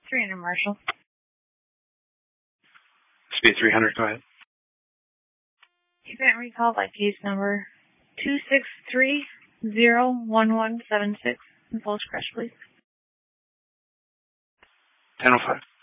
300 Marshall. Speed 300, go ahead. Event recall by case number 263-01176. Impulse crash, please. 10:05.